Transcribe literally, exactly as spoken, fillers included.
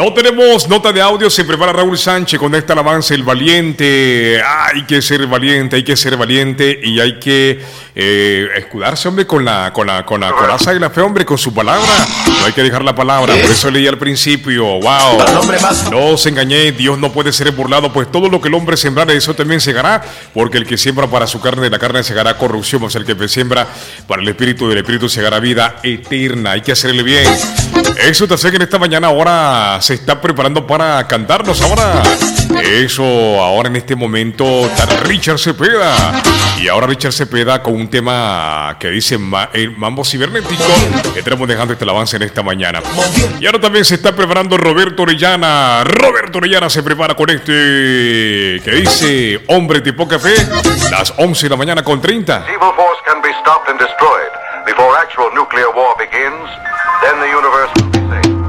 No tenemos nota de audio, se prepara Raúl Sánchez con esta alabanza, el valiente. Hay que ser valiente, hay que ser valiente y hay que eh, escudarse, hombre, con la, con la, con la coraza de la fe, hombre, con su palabra. No hay que dejar la palabra, por eso leí al principio, wow. No os engañé, Dios no puede ser burlado, pues todo lo que el hombre sembrare, eso también segará, porque el que siembra para su carne, de la carne segará corrupción, pues el que siembra para el espíritu, del espíritu segará vida eterna. Hay que hacerle bien. Eso te hace que en esta mañana ahora se está preparando para cantarnos ahora. Eso, ahora en este momento está Richard Cepeda. Y ahora Richard Cepeda con un tema que dice ma, el mambo cibernético. Estaremos dejando este avance en esta mañana. Y ahora también se está preparando Roberto Orellana. Roberto Orellana se prepara con este que dice Hombre de poca fe. Las once de la mañana con treinta. Evil force can be stopped and destroyed before actual nuclear war begins. Then the universe